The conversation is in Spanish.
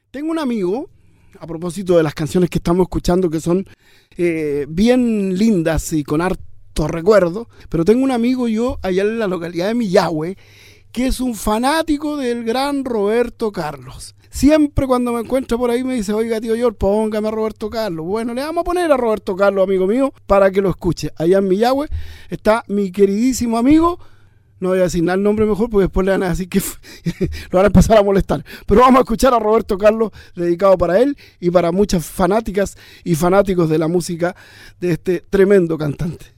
Tengo un amigo, a propósito de las canciones que estamos escuchando, que son bien lindas y con harto recuerdo, pero tengo un amigo yo allá en la localidad de Millahue, que es un fanático del gran Roberto Carlos. Siempre cuando me encuentra por ahí me dice, oiga tío George, póngame a Roberto Carlos. Bueno, le vamos a poner a Roberto Carlos, amigo mío, para que lo escuche. Allá en Millahue está mi queridísimo amigo. No voy a asignar el nombre mejor porque después le van a decir que lo van a empezar a molestar. Pero vamos a escuchar a Roberto Carlos, dedicado para él y para muchas fanáticas y fanáticos de la música de este tremendo cantante.